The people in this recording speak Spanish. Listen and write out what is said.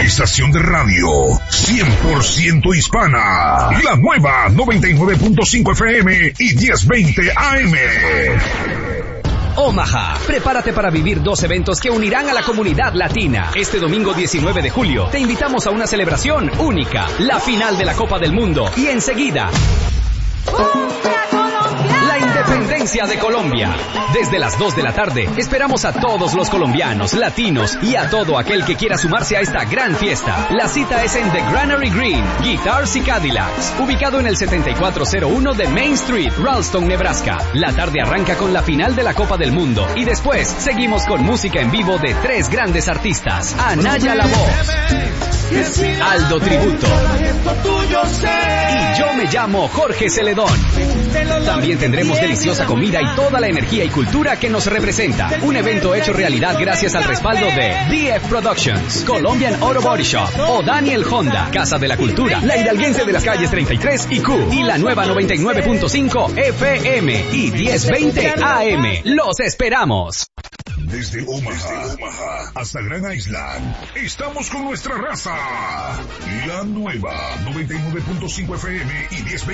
estación de radio 100% hispana. La nueva 99.5 FM y 1020 AM. Omaha, prepárate para vivir 2 eventos que unirán a la comunidad latina. Este domingo 19 de julio te invitamos a una celebración única, la final de la Copa del Mundo y enseguida la independencia de Colombia. Desde las 2 de la tarde esperamos a todos los colombianos, latinos y a todo aquel que quiera sumarse a esta gran fiesta. La cita es en The Granary Green, Guitars y Cadillacs, ubicado en el 7401 de Main Street, Ralston, Nebraska. La tarde arranca con la final de la Copa del Mundo y después seguimos con música en vivo de 3 grandes artistas: Anaya La Voz, Aldo Tributo y yo me llamo Jorge Celedón. También tendremos deliciosa comida y toda la energía y cultura que nos representa. Un evento hecho realidad gracias al respaldo de DF Productions, Colombian Auto Body Shop, o Daniel Honda, Casa de la Cultura, la hidalguense de las calles 33 y Q, y la nueva 99.5 FM y 1020 AM. ¡Los esperamos! Desde Omaha hasta Grand Island, estamos con nuestra raza. La nueva 99.5 FM y 1020